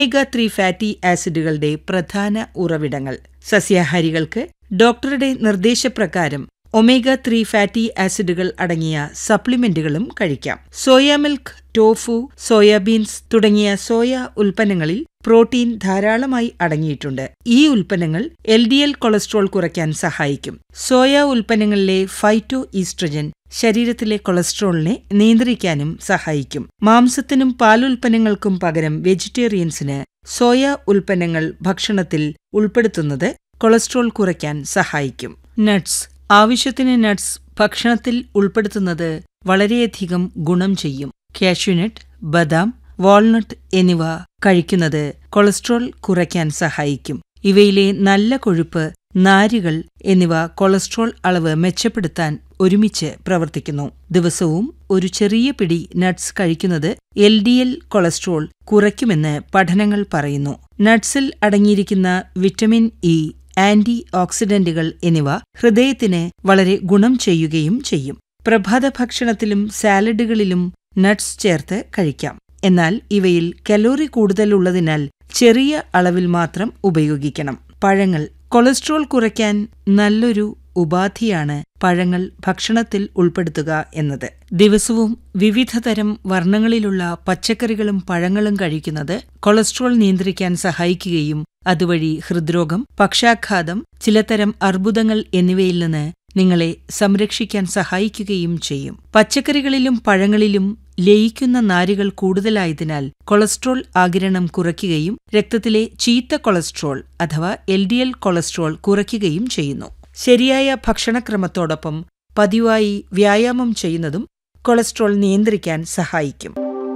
ഒമേഗ-3 fatty ആസിഡുകളുടെ പ്രധാന ഉറവിടങ്ങൾ. സസ്യാഹാരികൾക്ക് ഡോക്ടറുടെ നിർദ്ദേശപ്രകാരം ഒമേഗ-3 ഫാറ്റി ആസിഡുകൾ അടങ്ങിയ സപ്ലിമെന്റുകളും കഴിക്കാം. സോയ മിൽക്ക്, ടോഫു, സോയാബീൻസ് തുടങ്ങിയ സോയ ഉൽപ്പന്നങ്ങളിൽ പ്രോട്ടീൻ ധാരാളമായി അടങ്ങിയിട്ടുണ്ട്. ഈ ഉൽപ്പന്നങ്ങൾ LDL കൊളസ്ട്രോൾ കുറയ്ക്കാൻ സഹായിക്കും. സോയ ഉൽപ്പന്നങ്ങളിലെ ഫൈറ്റോ ഈസ്ട്രജൻ ശരീരത്തിലെ കൊളസ്ട്രോളിനെ നിയന്ത്രിക്കാനും സഹായിക്കും. മാംസത്തിനും പാലുൽപ്പന്നങ്ങൾക്കും പകരം വെജിറ്റേറിയൻസിന് സോയ ഉൽപ്പന്നങ്ങൾ ഭക്ഷണത്തിൽ ഉൾപ്പെടുത്തുന്നത് കൊളസ്ട്രോൾ കുറയ്ക്കാൻ സഹായിക്കും. നട്ട്സ്. ആവശ്യത്തിന് നട്ട്സ് ഭക്ഷണത്തിൽ ഉൾപ്പെടുത്തുന്നത് വളരെയധികം ഗുണം ചെയ്യും. കാഷ്യൂനട്ട്, ബദാം, വാൾനട്ട് എന്നിവ കഴിക്കുന്നത് കൊളസ്ട്രോൾ കുറയ്ക്കാൻ സഹായിക്കും. ഇവയിലെ നല്ല കൊഴുപ്പ്, നാരുകൾ എന്നിവ കൊളസ്ട്രോൾ അളവ് മെച്ചപ്പെടുത്താൻ ഒരുമിച്ച് പ്രവർത്തിക്കുന്നു. ദിവസവും ഒരു ചെറിയ പിടി നട്ട്സ് കഴിക്കുന്നത് LDL കൊളസ്ട്രോൾ കുറയ്ക്കുമെന്ന് പഠനങ്ങൾ പറയുന്നു. നട്ട്സിൽ അടങ്ങിയിരിക്കുന്ന വിറ്റമിൻ ഇ, ആന്റി ഓക്സിഡന്റുകൾ എന്നിവ ഹൃദയത്തിന് വളരെ ഗുണം ചെയ്യുകയും ചെയ്യും. പ്രഭാത ഭക്ഷണത്തിലും സാലഡുകളിലും നട്ട്സ് ചേർത്ത് കഴിക്കാം. എന്നാൽ ഇവയിൽ കലോറി കൂടുതലുള്ളതിനാൽ ചെറിയ അളവിൽ മാത്രം ഉപയോഗിക്കണം. പഴങ്ങൾ. കൊളസ്ട്രോൾ കുറയ്ക്കാൻ നല്ലൊരു ഉപാധിയാണ് പഴങ്ങൾ ഭക്ഷണത്തിൽ ഉൾപ്പെടുത്തുക എന്നത്. ദിവസവും വിവിധതരം വർണ്ണങ്ങളിലുള്ള പച്ചക്കറികളും പഴങ്ങളും കഴിക്കുന്നത് കൊളസ്ട്രോൾ നിയന്ത്രിക്കാൻ സഹായിക്കുകയും അതുവഴി ഹൃദ്രോഗം, പക്ഷാഘാതം, ചിലതരം അർബുദങ്ങൾ എന്നിവയിൽ നിന്ന് നിങ്ങളെ സംരക്ഷിക്കാൻ സഹായിക്കുകയും ചെയ്യും. പച്ചക്കറികളിലും പഴങ്ങളിലും ലയിക്കുന്ന നാരുകൾ കൂടുതലായതിനാൽ കൊളസ്ട്രോൾ ആഗിരണം കുറയ്ക്കുകയും രക്തത്തിലെ ചീത്ത കൊളസ്ട്രോൾ അഥവാ LDL കൊളസ്ട്രോൾ കുറയ്ക്കുകയും ചെയ്യുന്നു. ശരിയായ ഭക്ഷണക്രമത്തോടൊപ്പം പതിവായി വ്യായാമം ചെയ്യുന്നതും കൊളസ്ട്രോൾ നിയന്ത്രിക്കാൻ സഹായിക്കും.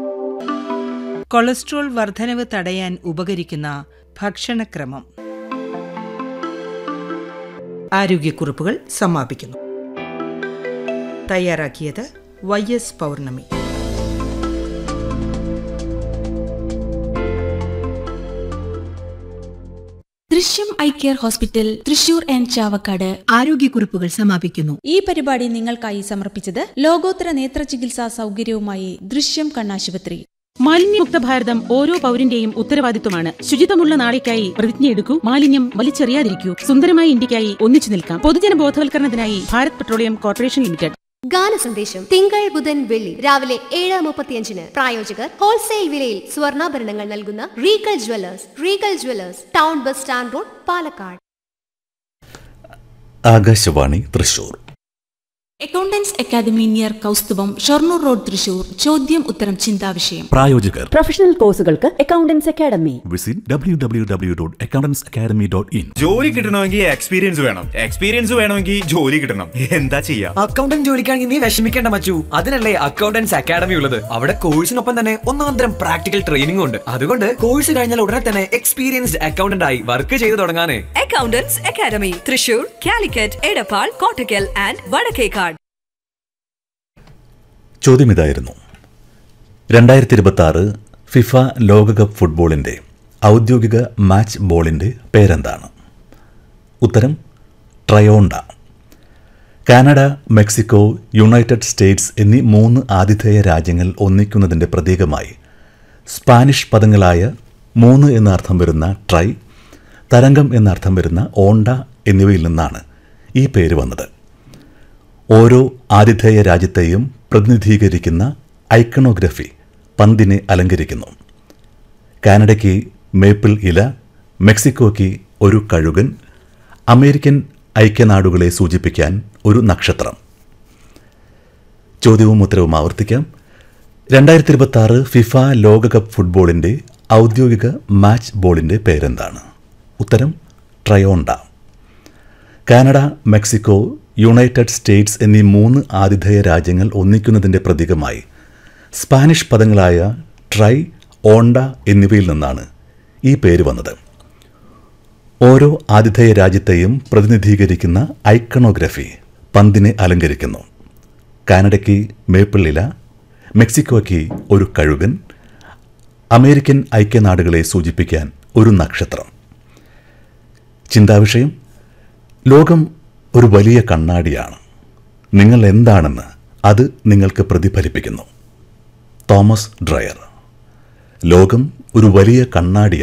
കൊളസ്ട്രോൾ വർധനവ് തടയാൻ ഉപകരിക്കുന്ന ഭക്ഷണക്രമം. ആരോഗ്യക്കുറിപ്പുകൾ സമാപിക്കുന്നു. തയ്യാറാക്കിയത് YS പൗർണമി. ദൃശ്യം eye care hospital, Thrissur and Chavakkad. ആരോഗ്യക്കുറിപ്പുകൾ സമാപിക്കുന്നു. ഈ പരിപാടി നിങ്ങൾക്കായി സമർപ്പിച്ചത് ലോകോത്തര നേത്ര ചികിത്സാ സൗകര്യവുമായി ദൃശ്യം കണ്ണാശുപത്രി. മാലിന്യമുക്ത ഭാരതം ഓരോ പൗരന്റെയും ഉത്തരവാദിത്വമാണ്. ശുചിത്വമുള്ള നാളേക്കായി പ്രതിജ്ഞയെടുക്കൂ. മാലിന്യം വലിച്ചെറിയാതിരിക്കൂ. സുന്ദരമായ ഇന്ത്യക്കായി ഒന്നിച്ചു നിൽക്കാം. പൊതുജന ബോധവൽക്കരണത്തിനായി ഭാരത് പെട്രോളിയം കോർപ്പറേഷൻ ലിമിറ്റഡ്. ഗാനസന്ദേശം തിങ്കൾ, ബുധൻ, വെള്ളി രാവിലെ 7:35. പ്രായോജകർ ഹോൾസെയിൽ വിലയിൽ സ്വർണ്ണാഭരണങ്ങൾ നൽകുന്ന Regal Jewellers, town bus stand road, Palakkad. Akashvani Thrissur. Accountants academy near Kaustubham, Shoranur road, Thrissur. ചോദ്യം ഉത്തരം ചിന്താവിഷയം. പ്രായോജകർ പ്രൊഫഷണൽ കോഴ്സുകൾക്ക് അക്കൗണ്ടൻസ് അക്കാദമി. Visit www.accountanceacademy.in. ജോലി കിട്ടണമെങ്കിൽ എക്സ്പീരിയൻസ് വേണമെങ്കിൽ ജോലി കിട്ടണം. എന്താ ചെയ്യാ? അക്കൗണ്ടന്റ് ജോലിക്കാണെങ്കിൽ നീ വിഷമിക്കേണ്ട മച്ചു. അതിനല്ലേ അക്കൗണ്ടൻസ് അക്കാദമി ഉള്ളത്. അവിടെ കോഴ്സിനൊപ്പം തന്നെ ഒന്നാന്തരം പ്രാക്ടിക്കൽ ട്രെയിനിംഗ് ഉണ്ട്. അതുകൊണ്ട് കോഴ്സ് കഴിഞ്ഞാൽ ഉടനെ തന്നെ എക്സ്പീരിയൻസ്ഡ് അക്കൗണ്ടന്റ് ആയി വർക്ക് ചെയ്തു തുടങ്ങാനേ. Accountants academy, Thrissur, Calicut, Edappal, Kottakkal and Vadakkekad. ചോദ്യം ഇതായിരുന്നു: 2026 ഫിഫ ലോകകപ്പ് ഫുട്ബോളിന്റെ ഔദ്യോഗിക മാച്ച് ബോളിന്റെ പേരെന്താണ്? ഉത്തരം Trionda. Canada, Mexico, United States എന്നീ 3 ആതിഥേയ രാജ്യങ്ങൾ ഒന്നിക്കുന്നതിന്റെ പ്രതീകമായി സ്പാനിഷ് പദങ്ങളായ 3 എന്നർത്ഥം വരുന്ന ട്രൈ, തരംഗം എന്നർത്ഥം വരുന്ന ഓണ്ട എന്നിവയിൽ നിന്നാണ് ഈ പേര് വന്നത്. ഓരോ ആതിഥേയ രാജ്യത്തെയും പ്രതിനിധീകരിക്കുന്ന ഐക്കണോഗ്രഫി പന്തിനെ അലങ്കരിക്കുന്നു. കാനഡയ്ക്ക് മേപ്പിൾ ഇല, മെക്സിക്കോയ്ക്ക് ഒരു കഴുകൻ, അമേരിക്കൻ ഐക്യനാടുകളെ സൂചിപ്പിക്കാൻ ഒരു നക്ഷത്രം. ചോദ്യവും ഉത്തരവും ആവർത്തിക്കാം. 2026 ഫിഫ ലോകകപ്പ് ഫുട്ബോളിന്റെ ഔദ്യോഗിക മാച്ച് ബോളിന്റെ പേരെന്താണ്? ഉത്തരം Trionda. Canada, Mexico, United States എന്നീ 3 ആതിഥേയ രാജ്യങ്ങൾ ഒന്നിക്കുന്നതിൻ്റെ പ്രതീകമായി സ്പാനിഷ് പദങ്ങളായ ട്രൈ, ഓണ്ട എന്നിവയിൽ നിന്നാണ് ഈ പേര് വന്നത്. ഓരോ ആതിഥേയ രാജ്യത്തെയും പ്രതിനിധീകരിക്കുന്ന ഐക്കണോഗ്രഫി പന്തിനെ അലങ്കരിക്കുന്നു. കാനഡയ്ക്ക് മേപ്പിൾ ഇല, മെക്സിക്കോയ്ക്ക് ഒരു കഴുകൻ, അമേരിക്കൻ ഐക്യനാടുകളെ സൂചിപ്പിക്കാൻ ഒരു നക്ഷത്രം. ചിന്താവിഷയം: ലോകം ഒരു വലിയ കണ്ണാടിയാണ്. നിങ്ങൾ എന്താണെന്ന് അത് നിങ്ങൾക്ക് പ്രതിഫലിപ്പിക്കുന്നു. Thomas dryer. ലോകം ഒരു വലിയ കണ്ണാടിയാണ്.